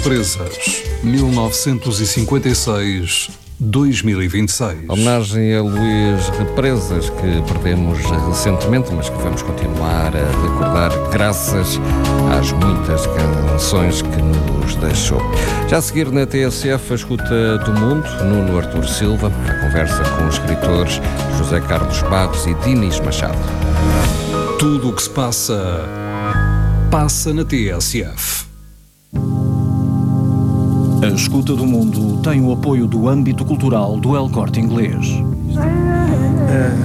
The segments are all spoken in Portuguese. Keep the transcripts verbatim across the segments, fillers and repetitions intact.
Represas, mil novecentos e cinquenta e seis a dois mil e vinte e seis. Homenagem a Luís Represas, que perdemos recentemente, mas que vamos continuar a recordar graças às muitas canções que nos deixou. Já a seguir na T S F, a escuta do mundo, Nuno Artur Silva, a conversa com os escritores José Carlos Barros e Dinis Machado. Tudo o que se passa, passa na T S F. A escuta do mundo tem o apoio do âmbito cultural do El Corte Inglês. Uh,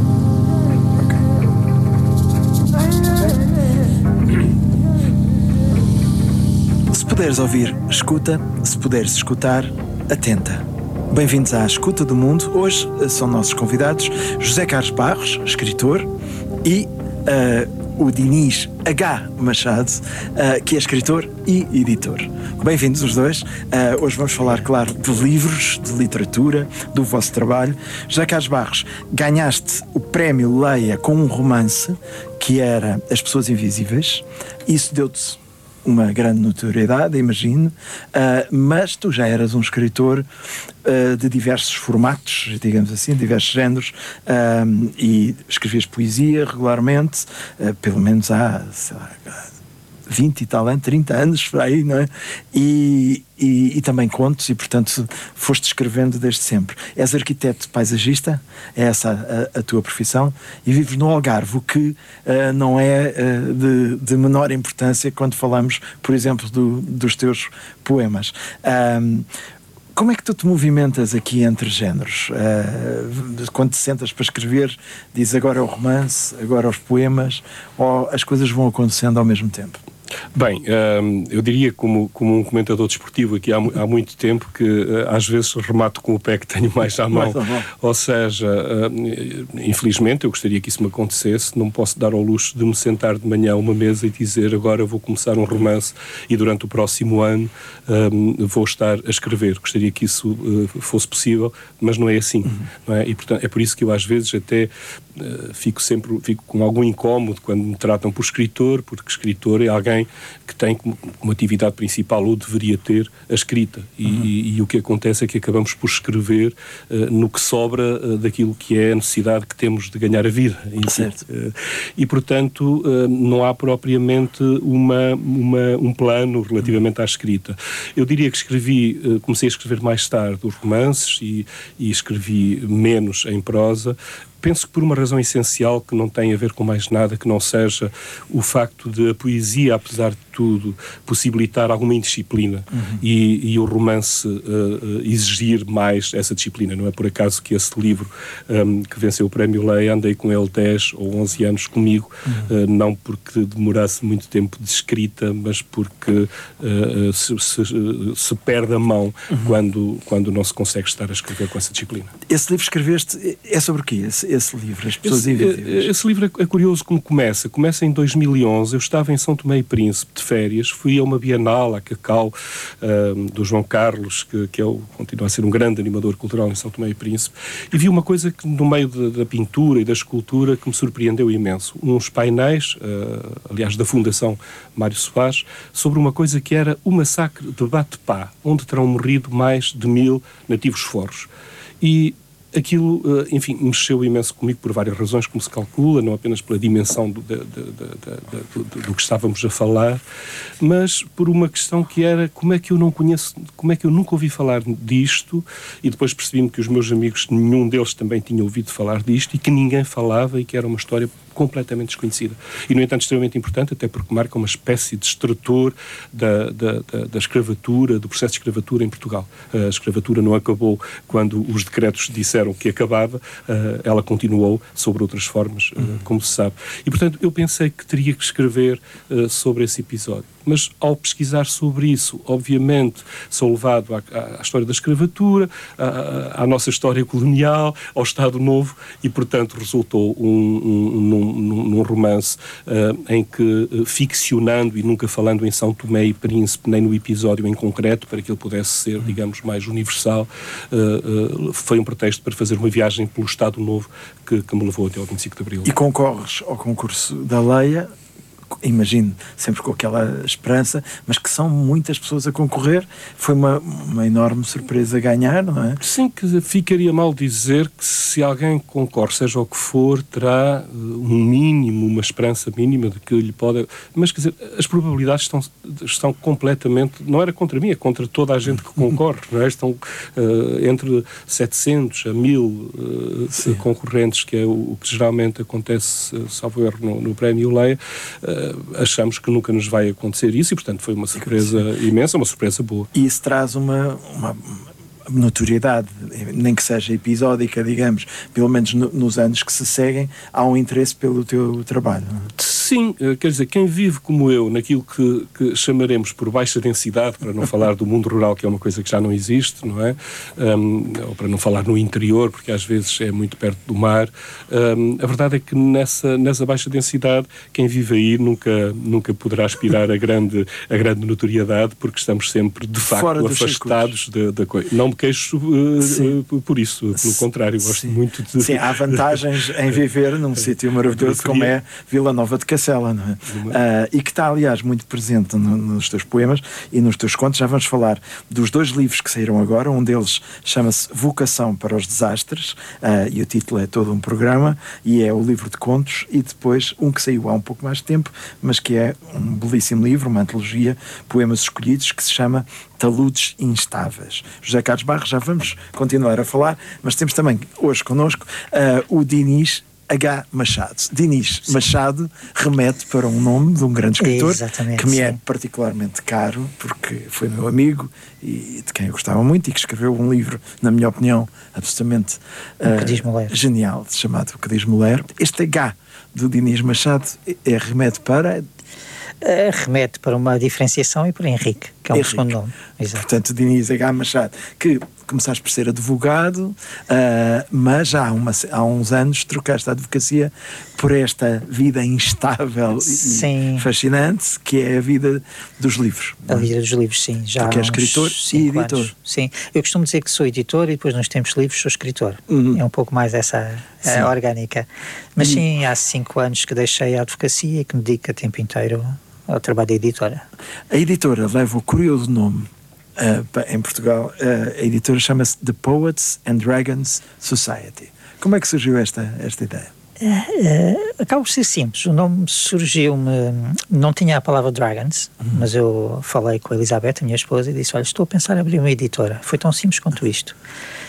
okay. Se puderes ouvir, escuta. Se puderes escutar, atenta. Bem-vindos à Escuta do Mundo. Hoje são nossos convidados José Carlos Barros, escritor, e uh, o Dinis H. Machado, uh, que é escritor e editor. Bem-vindos os dois. Uh, hoje vamos falar, claro, de livros, de literatura, do vosso trabalho. José Carlos Barros, ganhaste o prémio Leia com um romance que era As Pessoas Invisíveis. Isso deu-te uma grande notoriedade, imagino, uh, mas tu já eras um escritor uh, de diversos formatos, digamos assim, de diversos géneros, uh, e escrevias poesia regularmente, uh, pelo menos há, sei lá, vinte e tal anos, trinta anos, por aí, não é? E, e, e também contos, e portanto foste escrevendo desde sempre. És arquiteto paisagista, é essa a, a tua profissão, e vives no Algarve, o que uh, não é uh, de, de menor importância quando falamos, por exemplo, do, dos teus poemas. Um, Como é que tu te movimentas aqui entre géneros? Uh, quando te sentas para escrever, dizes agora é o romance, agora os poemas, ou as coisas vão acontecendo ao mesmo tempo? Bem, um, eu diria como, como um comentador desportivo aqui há, há muito tempo que uh, às vezes remato com o pé que tenho mais à mão. Ou seja, uh, infelizmente eu gostaria que isso me acontecesse, não posso dar ao luxo de me sentar de manhã a uma mesa e dizer agora vou começar um romance e durante o próximo ano um, vou estar a escrever. Gostaria que isso uh, fosse possível, mas não é assim. Uhum. Não é? E portanto é por isso que eu às vezes até uh, fico sempre fico com algum incómodo quando me tratam por escritor, porque escritor é alguém que tem como, como atividade principal, ou deveria ter, a escrita. E, uhum. e, e o que acontece é que acabamos por escrever uh, no que sobra uh, daquilo que é a necessidade que temos de ganhar a vida. Certo. Uh, e, portanto, uh, não há propriamente uma, uma, um plano relativamente à escrita. Eu diria que escrevi, uh, comecei a escrever mais tarde os romances e, e escrevi menos em prosa. Penso que por uma razão essencial que não tem a ver com mais nada que não seja o facto de a poesia, apesar de tudo, possibilitar alguma indisciplina uhum. e, e o romance uh, exigir mais essa disciplina. Não é por acaso que esse livro um, que venceu o prémio Leia, andei com ele dez ou onze anos comigo, uhum. uh, não porque demorasse muito tempo de escrita, mas porque uh, se, se, se perde a mão uhum. quando, quando não se consegue estar a escrever com essa disciplina. Esse livro escreveste, é sobre o quê? Esse, esse livro, As Pessoas Invisíveis? Esse, esse livro é curioso como começa. Começa em dois mil e onze, eu estava em São Tomé e Príncipe de férias, fui a uma Bienal, a Cacau, uh, do João Carlos, que, que é o, continua a ser um grande animador cultural em São Tomé e Príncipe, e vi uma coisa que no meio de, da pintura e da escultura que me surpreendeu imenso. Uns painéis, uh, aliás, da Fundação Mário Soares, sobre uma coisa que era o massacre de Batepá, onde terão morrido mais de mil nativos forros. E aquilo, enfim, mexeu imenso comigo por várias razões, como se calcula, não apenas pela dimensão do, do, do, do, do que estávamos a falar, mas por uma questão que era como é que eu não conheço, como é que eu nunca ouvi falar disto, e depois percebi-me que os meus amigos, nenhum deles também tinha ouvido falar disto, e que ninguém falava, e que era uma história completamente desconhecida. E, no entanto, extremamente importante, até porque marca uma espécie de extrator da, da, da, da escravatura, do processo de escravatura em Portugal. A escravatura não acabou quando os decretos disseram que acabava, ela continuou sobre outras formas, como se sabe. E, portanto, eu pensei que teria que escrever sobre esse episódio. Mas, ao pesquisar sobre isso, obviamente, sou levado à, à história da escravatura, à, à nossa história colonial, ao Estado Novo, e, portanto, resultou um, um, num, num romance uh, em que, uh, ficcionando e nunca falando em São Tomé e Príncipe, nem no episódio em concreto, para que ele pudesse ser, digamos, mais universal, uh, uh, foi um pretexto para fazer uma viagem pelo Estado Novo que, que me levou até ao vinte e cinco de Abril. E concorres ao concurso da Leia imagino, sempre com aquela esperança, mas que são muitas pessoas a concorrer. Foi uma, uma enorme surpresa ganhar, não é? Sim, que ficaria mal dizer que se alguém concorre, seja o que for, terá um mínimo, uma esperança mínima de que lhe pode... Mas, quer dizer, as probabilidades estão, estão completamente... Não era contra mim, é contra toda a gente que concorre, não é? Estão uh, entre setecentos a mil uh, concorrentes, que é o, o que geralmente acontece, uh, salvo erro, no, no Prémio Leia. Uh, achamos que nunca nos vai acontecer isso e, portanto, foi uma surpresa imensa, uma surpresa boa. E isso traz uma, uma notoriedade, nem que seja episódica, digamos, pelo menos no, nos anos que se seguem, há um interesse pelo teu trabalho. Sim, quer dizer, quem vive como eu naquilo que, que chamaremos por baixa densidade, para não falar do mundo rural, que é uma coisa que já não existe, não é? Um, ou para não falar no interior, porque às vezes é muito perto do mar. Um, a verdade é que nessa, nessa baixa densidade, quem vive aí nunca, nunca poderá aspirar a grande, a grande notoriedade, porque estamos sempre, de facto, afastados da, da coisa. Não me queixo uh, uh, por isso, pelo contrário, gosto Sim. muito de... Sim, há vantagens em viver num sítio maravilhoso como é Vila Nova de Cacela, não é? Uh, e que está, aliás, muito presente no, nos teus poemas e nos teus contos. Já vamos falar dos dois livros que saíram agora. Um deles chama-se Vocação para os Desastres, uh, e o título é todo um programa, e é o livro de contos, e depois um que saiu há um pouco mais de tempo, mas que é um belíssimo livro, uma antologia, poemas escolhidos, que se chama Taludes Instáveis. José Carlos Barros, já vamos continuar a falar, mas temos também hoje connosco uh, o Dinis H. Machado. Dinis sim. Machado remete para um nome de um grande escritor. Exatamente, que me sim. é particularmente caro, porque foi meu amigo e de quem eu gostava muito, e que escreveu um livro, na minha opinião, absolutamente uh, genial, chamado O Que Diz Mulher. Este H do Dinis Machado é remete para... Uh, remete para uma diferenciação e para Henrique, que é um Henrique. Segundo nome. Exato. Portanto, Dinis H. Machado, que começaste por ser advogado, uh, mas já há, uma, há uns anos trocaste a advocacia por esta vida instável sim. e fascinante, que é a vida dos livros. A vida dos livros, sim. Já que é escritor e editor. Anos. Sim, eu costumo dizer que sou editor e depois nos tempos livres sou escritor. Uhum. É um pouco mais essa a orgânica. Mas sim, há cinco anos que deixei a advocacia e que me dedico a tempo inteiro ao trabalho da editora. A editora leva o curioso nome, uh, em Portugal, uh, a editora chama-se The Poets and Dragons Society. Como é que surgiu esta, esta ideia? Uh, uh, acaba por ser simples. O nome surgiu-me, não tinha a palavra Dragons, uhum. mas eu falei com a Elizabeth, a minha esposa, e disse, olha, estou a pensar em abrir uma editora. Foi tão simples quanto isto.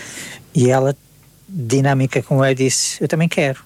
E ela, dinâmica como eu, disse, eu também quero.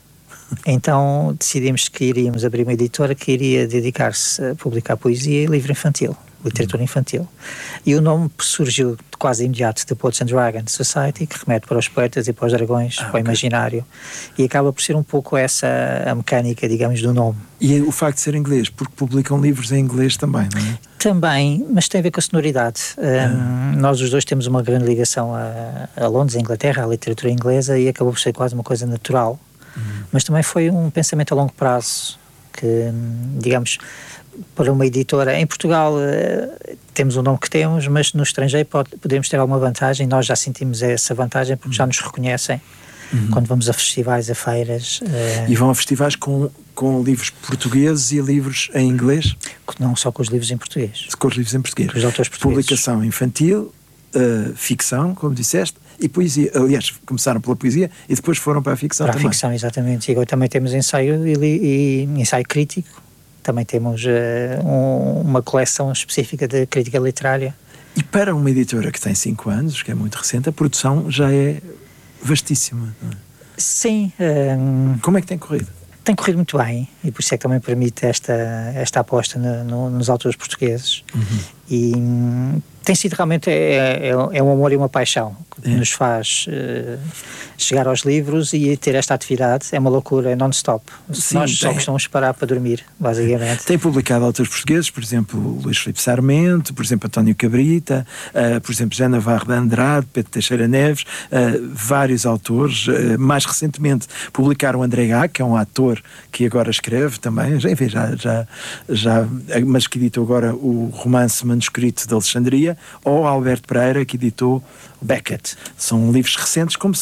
Então decidimos que iríamos abrir uma editora que iria dedicar-se a publicar poesia e livro infantil, literatura infantil. E o nome surgiu de quase imediato de Poets and Dragons Society, que remete para os poetas e para os dragões, ah, para okay. o imaginário. E acaba por ser um pouco essa a mecânica, digamos, do nome. E o facto de ser inglês, porque publicam livros em inglês também, não é? Também, mas tem a ver com a sonoridade. Ah. Um, nós os dois temos uma grande ligação a, a Londres, a Inglaterra, à literatura inglesa, e acabou por ser quase uma coisa natural. Uhum. Mas também foi um pensamento a longo prazo que, digamos, para uma editora em Portugal uh, temos o nome que temos, mas no estrangeiro pode, podemos ter alguma vantagem. Nós já sentimos essa vantagem porque uhum. já nos reconhecem uhum. quando vamos a festivais, a feiras. Uh, e vão a festivais com, com livros portugueses e livros em inglês? Não só com os livros em português. Com os livros em português. Com os autores portugueses. Publicação infantil, uh, ficção, como disseste, e poesia. Aliás, começaram pela poesia e depois foram para a ficção para também. Para a ficção, exatamente. E agora também temos ensaio e, e ensaio crítico. Também temos uh, um, uma coleção específica de crítica literária. E para uma editora que tem cinco anos, que é muito recente, a produção já é vastíssima. Não é? Sim. Um, Como é que tem corrido? Tem corrido muito bem, e por isso é que também permite esta, esta aposta no, no, nos autores portugueses. Uhum. E hum, tem sido realmente é, é, é um amor e uma paixão que é. nos faz uh, chegar aos livros e ter esta atividade. É uma loucura, é non-stop. Sim, nós só costumamos parar para dormir, basicamente. Tem publicado autores portugueses, por exemplo, Luís Filipe Sarmento, por exemplo, António Cabrita, uh, por exemplo, Jana Navarro de Andrade, Pedro Teixeira Neves, uh, vários autores. Uh, mais recentemente publicaram André Gá, que é um ator que agora escreve também, enfim, já, já, já, mas que editou agora o romance manuscrito de Alexandria, ou Alberto Pereira, que editou Beckett. São livros recentes, como são recentes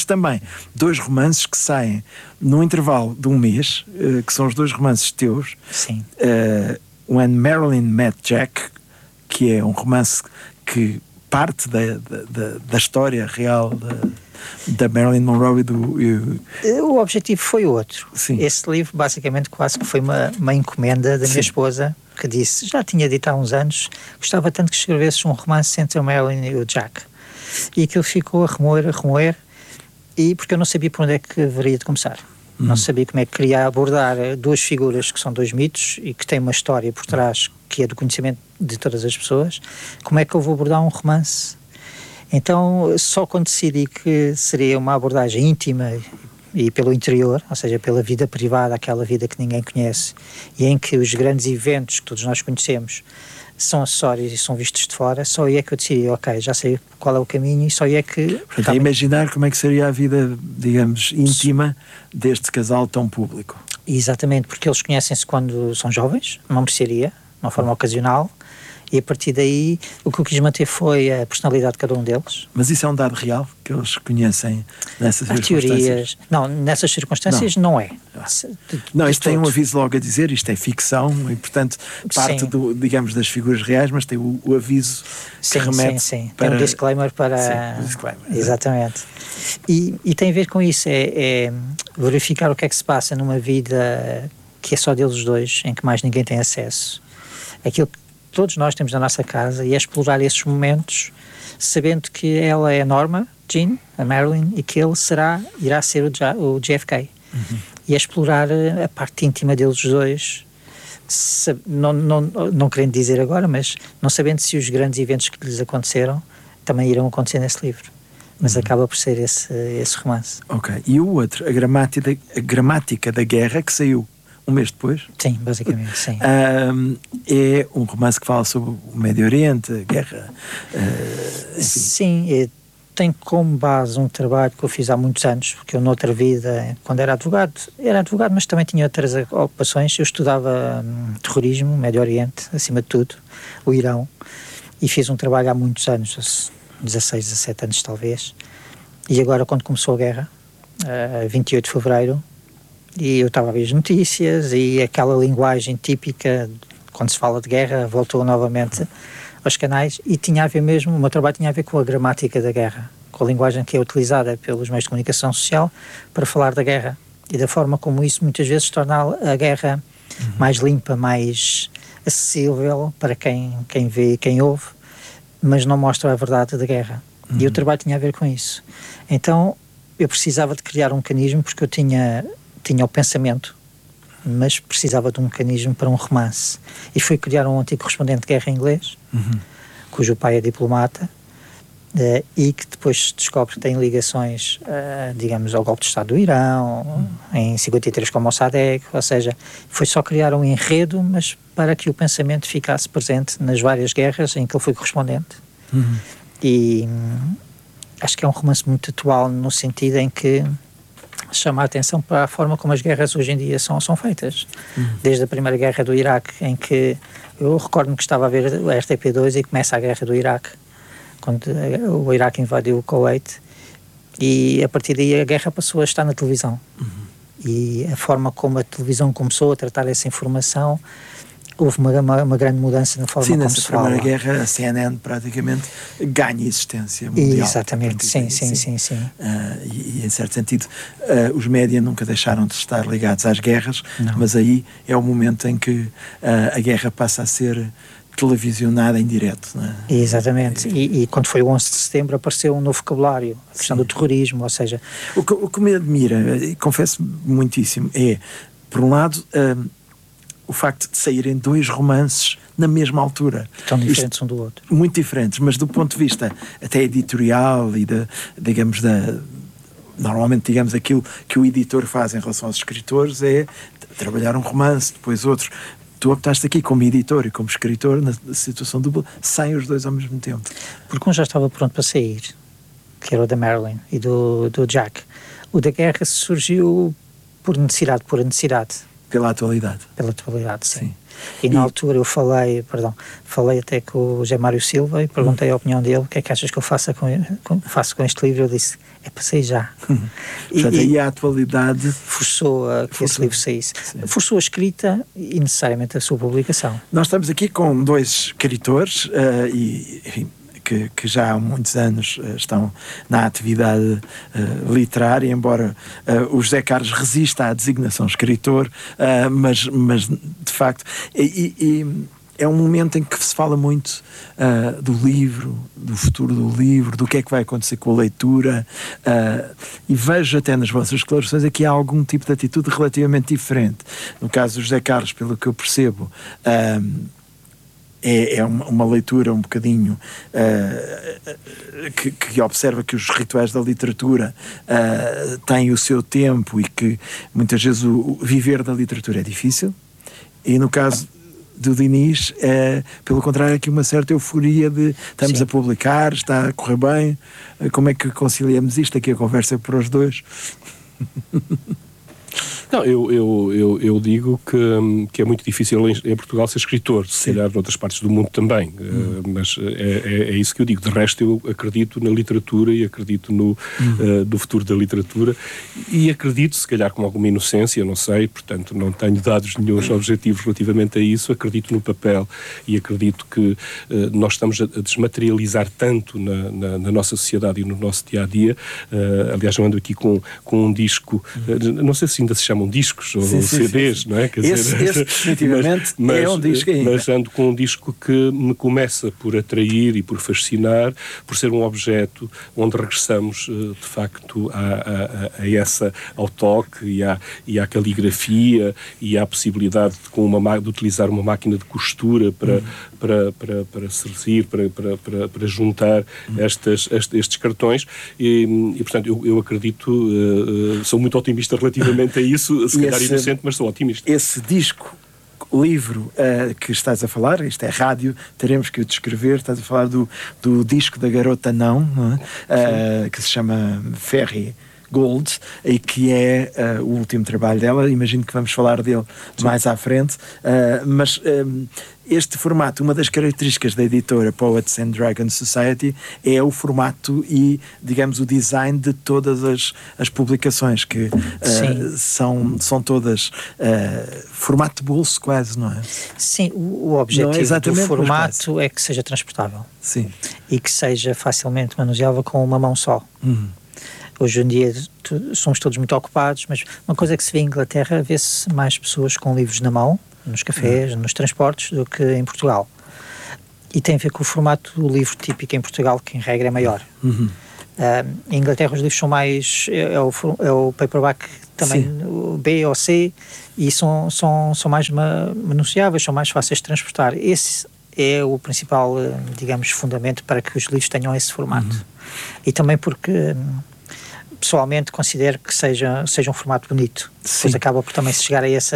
tens também dois romances que saem num intervalo de um mês, uh, que são os dois romances teus. Sim. Uh, When Marilyn Met Jack, que é um romance que parte da, da, da história real da, da Marilyn Monroe e do... E... O objetivo foi outro. Sim. Esse livro, basicamente, quase que foi uma, uma encomenda da minha Sim. esposa, que disse, já tinha dito há uns anos, gostava tanto que escrevesses um romance entre a Marilyn e o Jack. E aquilo ficou a remoer, a remoer, e porque eu não sabia por onde é que haveria de começar. Hum. Não sabia como é que queria abordar duas figuras que são dois mitos e que têm uma história por trás que é do conhecimento de todas as pessoas. Como é que eu vou abordar um romance? Então, só quando decidi que seria uma abordagem íntima e pelo interior, ou seja, pela vida privada, aquela vida que ninguém conhece, e em que os grandes eventos que todos nós conhecemos são acessórios e são vistos de fora, só aí é que eu decidi, ok, já sei qual é o caminho, e só aí é que... Portanto, realmente... é imaginar como é que seria a vida, digamos, íntima deste casal tão público. Exatamente, porque eles conhecem-se quando são jovens, numa mercearia, de uma forma ocasional, e a partir daí o que eu quis manter foi a personalidade de cada um deles. Mas isso é um dado real que eles conhecem nessas Há circunstâncias? Teorias. Não, nessas circunstâncias não, não é. De, não, de isto tem um todos. aviso logo a dizer, isto é ficção e portanto parte, do, digamos, das figuras reais, mas tem o, o aviso que sim, remete sim, sim. para... Tem um disclaimer para... Sim, um disclaimer. Exatamente. E, e tem a ver com isso, é, é verificar o que é que se passa numa vida que é só deles dois, em que mais ninguém tem acesso. Aquilo que todos nós temos na nossa casa, e é explorar esses momentos, sabendo que ela é a Norma Jean, a Marilyn, e que ele será, irá ser o, J, o J F K. Uhum. E é explorar a parte íntima deles dois, sab, não, não, não querendo dizer agora, mas não sabendo se os grandes eventos que lhes aconteceram também irão acontecer nesse livro. Mas uhum. acaba por ser esse, esse romance. Ok. E o outro, a gramática, a gramática da Guerra, que saiu um mês depois. Sim, basicamente, sim. Um, é um romance que fala sobre o Médio Oriente, a guerra. Uh, sim, é, tem como base um trabalho que eu fiz há muitos anos, porque eu noutra vida, quando era advogado, era advogado, mas também tinha outras ocupações. Eu estudava hum, terrorismo, Médio Oriente, acima de tudo, o Irão, e fiz um trabalho há muitos anos, dezasseis, dezassete anos talvez, e agora quando começou a guerra, uh, vinte e oito de fevereiro, e eu estava a ver as notícias e aquela linguagem típica quando se fala de guerra voltou novamente aos canais, e tinha a ver mesmo, o meu trabalho tinha a ver com a gramática da guerra, com a linguagem que é utilizada pelos meios de comunicação social para falar da guerra e da forma como isso muitas vezes torna a guerra uhum. mais limpa, mais acessível para quem, quem vê, quem ouve, mas não mostra a verdade da guerra. Uhum. E o trabalho tinha a ver com isso. Então eu precisava de criar um mecanismo, porque eu tinha tinha o pensamento, mas precisava de um mecanismo para um romance. E fui criar um antigo correspondente de guerra em inglês, uhum. cujo pai é diplomata, uh, e que depois se descobre que tem ligações, uh, digamos, ao golpe de Estado do Irão, uhum. em cinquenta e três com Mossadegh, ou seja, foi só criar um enredo, mas para que o pensamento ficasse presente nas várias guerras em que ele foi correspondente. Uhum. E hum, acho que é um romance muito atual, no sentido em que chama a atenção para a forma como as guerras hoje em dia são, são feitas. Uhum. Desde a primeira guerra do Iraque, em que eu recordo-me que estava a ver o R T P dois e começa a guerra do Iraque, quando o Iraque invadiu o Kuwait, e a partir daí a guerra passou a estar na televisão. Uhum. E a forma como a televisão começou a tratar essa informação, houve uma, uma, uma grande mudança na forma sim, como nessa se fala. Sim, nessa Primeira Guerra a C N N praticamente ganha existência mundial. Exatamente, sim, sim, sim, sim. Uh, e, e em certo sentido uh, os média nunca deixaram de estar ligados às guerras, não. Mas aí é o momento em que uh, a guerra passa a ser televisionada em direto. Não é? Exatamente, e, e quando foi o onze de setembro apareceu um novo vocabulário, a questão sim. do terrorismo, ou seja... O que, o que me admira, e confesso muitíssimo, é, por um lado... Uh, o facto de saírem dois romances na mesma altura. Tão diferentes Isto, um do outro. Muito diferentes, mas do ponto de vista até editorial e da, digamos, da... Normalmente, digamos, aquilo que o editor faz em relação aos escritores é trabalhar um romance, depois outro. Tu optaste aqui como editor e como escritor, na situação dupla, saem os dois ao mesmo tempo. Porque um já estava pronto para sair, que era o da Marilyn e do, do Jack. O da guerra surgiu por necessidade, por necessidade. pela atualidade. Pela atualidade, sim. Sim. E na E- altura eu falei, perdão, falei até com o José Mário Silva e perguntei a opinião dele, o que é que achas que eu faço com, com, faço com este livro? Ele disse, é para sair já. E, Portanto, e aí a atualidade... forçou a que esse Forçou. livro saísse. Sim. Forçou a escrita e necessariamente a sua publicação. Nós estamos aqui com dois escritores uh, e, enfim, que, que já há muitos anos uh, estão na atividade uh, literária, embora uh, o José Carlos resista à designação escritor, uh, mas, mas de facto... E, e, é um momento em que se fala muito uh, do livro, do futuro do livro, do que é que vai acontecer com a leitura, uh, e vejo até nas vossas declarações aqui há algum tipo de atitude relativamente diferente. No caso do José Carlos, pelo que eu percebo, uh, é, é uma, uma leitura um bocadinho uh, que, que observa que os rituais da literatura uh, têm o seu tempo e que muitas vezes o, o viver da literatura é difícil. E no caso do Diniz, é, pelo contrário, aqui uma certa euforia de estamos Sim. a publicar, está a correr bem. Como é que conciliamos isto? Aqui a conversa é para os dois. Não, eu, eu, eu, eu digo que, hum, que é muito difícil em, em Portugal ser escritor, se Sim. calhar noutras partes do mundo também, Hum. uh, mas é, é, é isso que eu digo. De resto, eu acredito na literatura e acredito no, Hum. uh, no futuro da literatura e acredito, se calhar com alguma inocência, não sei, portanto não tenho dados nenhuns objetivos relativamente a isso, acredito no papel e acredito que uh, nós estamos a, a desmaterializar tanto na, na, na nossa sociedade e no nosso dia-a-dia. Uh, aliás, eu ando aqui com, com um disco, uh, não sei se ainda se chamam discos ou Sim, sim, C Ds, sim. não é? Quer Esse- dizer, esse definitivamente é um disco ainda. Mas ando com um disco que me começa por atrair e por fascinar, por ser um objeto onde regressamos, uh, de facto, a, a, a essa, ao toque e à, e à caligrafia e à possibilidade de, com uma, ma- de utilizar uma máquina de costura para, Uhum. para, para, para servir, para, para, para, para juntar Uhum. estas, este- estes cartões e, e portanto, eu, eu acredito, uh, uh, sou muito otimista relativamente a isso, se E calhar esse- inocente, mas sou otimista. Esse disco, livro uh, que estás a falar, isto é rádio, teremos que o descrever, estás a falar do, do disco da Garota Não, não é? Uh, que se chama Ferry Gold, e que é uh, o último trabalho dela. Imagino que vamos falar dele mais à frente, uh, mas um, este formato, uma das características da editora Poets and Dragons Society é o formato e, digamos, o design de todas as, as publicações, que uh, são, são todas uh, formato de bolso quase, não é? Sim, o, o Não é objetivo exatamente, do mas formato é que seja transportável Sim. e que seja facilmente manuseável com uma mão só. Uhum. Hoje em dia tu, somos todos muito ocupados, mas uma coisa que se vê em Inglaterra, vê-se mais pessoas com livros na mão, nos cafés, uhum. nos transportes, do que em Portugal. E tem a ver com o formato do livro típico em Portugal, que em regra é maior. Uhum. Uh, em Inglaterra os livros são mais, é, é, o, é o paperback também, Sim. o B ou C, e são, são, são mais ma, manuseáveis, são mais fáceis de transportar. Esse é o principal, digamos, fundamento para que os livros tenham esse formato. Uhum. E também porque... pessoalmente considero que seja, seja um formato bonito. Sim. Depois acaba por também se chegar a essa